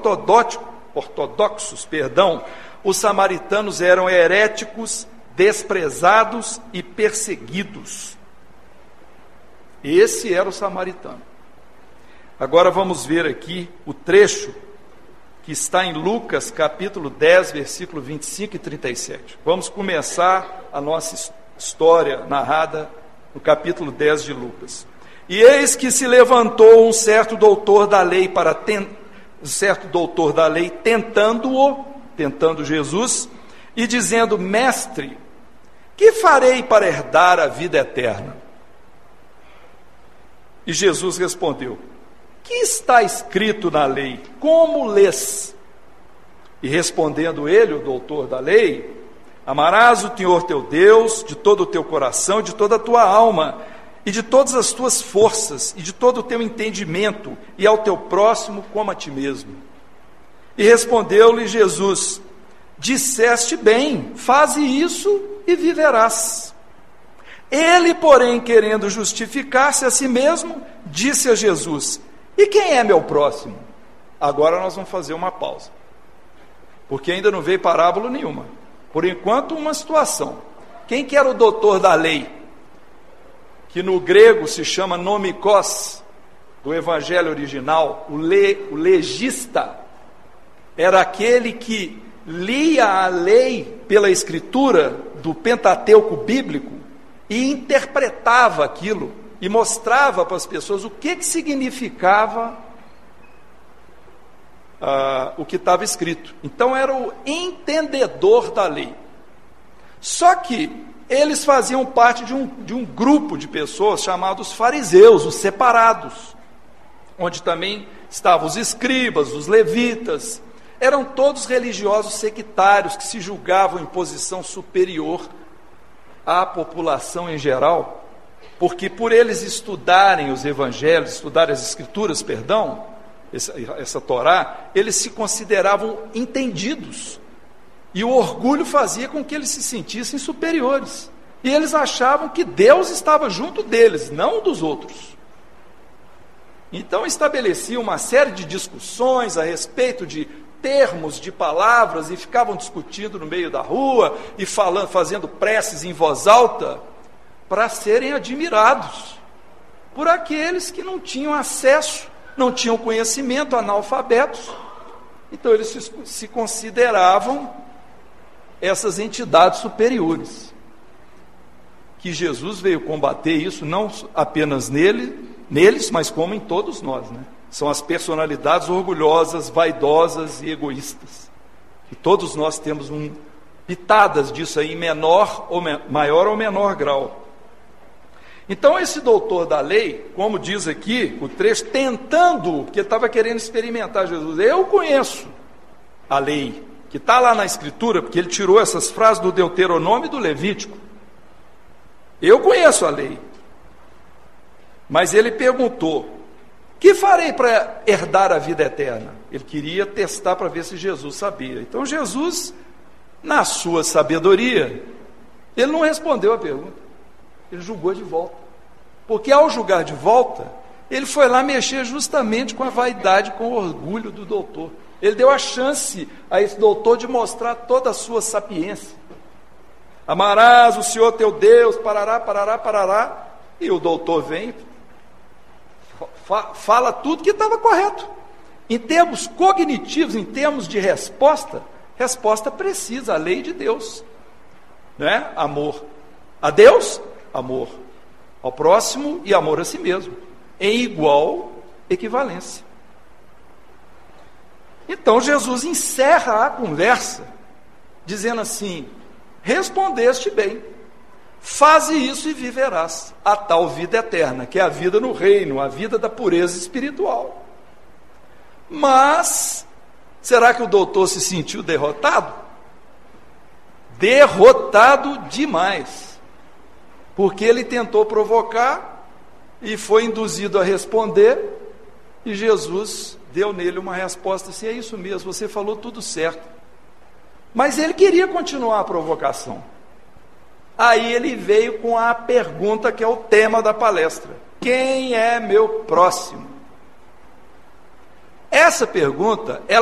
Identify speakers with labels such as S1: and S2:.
S1: ortodoxos, os samaritanos eram heréticos, desprezados e perseguidos. Esse era o samaritano. Agora vamos ver aqui o trecho que está em Lucas, capítulo 10, versículo 25 e 37. Vamos começar a nossa história narrada no capítulo 10 de Lucas. E eis que se levantou um certo doutor da lei tentando Jesus, e dizendo: Mestre, que farei para herdar a vida eterna? E Jesus respondeu: que está escrito na lei? Como lês? E respondendo ele, o doutor da lei: amarás o Senhor teu Deus de todo o teu coração, de toda a tua alma, e de todas as tuas forças, e de todo o teu entendimento, e ao teu próximo como a ti mesmo. E respondeu-lhe Jesus: disseste bem, faze isso e viverás. Ele, porém, querendo justificar-se a si mesmo, disse a Jesus: e quem é meu próximo? Agora nós vamos fazer uma pausa, porque ainda não veio parábola nenhuma. Por enquanto, uma situação. Quem que era o doutor da lei? Que no grego se chama nomikos, do evangelho original, o legista. Era aquele que lia a lei pela escritura do Pentateuco bíblico e interpretava aquilo e mostrava para as pessoas o que significava o que estava escrito. Então era o entendedor da lei. Só que eles faziam parte de um grupo de pessoas chamados fariseus, os separados, onde também estavam os escribas, os levitas. Eram todos religiosos sectários que se julgavam em posição superior à população em geral, porque por eles estudarem os evangelhos, estudarem as escrituras, essa Torá, eles se consideravam entendidos, e o orgulho fazia com que eles se sentissem superiores, e eles achavam que Deus estava junto deles, não dos outros. Então estabeleciam uma série de discussões a respeito de termos, de palavras, e ficavam discutindo no meio da rua, e fazendo preces em voz alta, para serem admirados por aqueles que não tinham acesso, não tinham conhecimento, analfabetos. Então eles se consideravam essas entidades superiores, que Jesus veio combater isso, não apenas neles, mas como em todos nós, né? São as personalidades orgulhosas, vaidosas e egoístas, e todos nós temos pitadas disso aí, em maior ou menor grau. Então esse doutor da lei, como diz aqui o trecho, tentando, porque ele estava querendo experimentar Jesus. Eu conheço a lei, que está lá na escritura, porque ele tirou essas frases do Deuteronômio e do Levítico. Eu conheço a lei. Mas ele perguntou: que farei para herdar a vida eterna? Ele queria testar para ver se Jesus sabia. Então Jesus, na sua sabedoria, ele não respondeu a pergunta. Ele julgou de volta, porque ao julgar de volta, ele foi lá mexer justamente com a vaidade, com o orgulho do doutor. Ele deu a chance a esse doutor de mostrar toda a sua sapiência. Amarás o Senhor teu Deus, parará, parará, parará. E o doutor vem, fala tudo que estava correto. Em termos cognitivos, em termos de resposta precisa, a lei de Deus, né? Amor a Deus, amor ao próximo e amor a si mesmo, em igual equivalência. Então Jesus encerra a conversa dizendo assim: respondeste bem, faze isso e viverás a tal vida eterna, que é a vida no reino, a vida da pureza espiritual. Mas será que o doutor se sentiu derrotado? Derrotado demais, porque ele tentou provocar e foi induzido a responder, e Jesus deu nele uma resposta assim: é isso mesmo, você falou tudo certo. Mas ele queria continuar a provocação. Aí ele veio com a pergunta que é o tema da palestra: quem é meu próximo? Essa pergunta, ela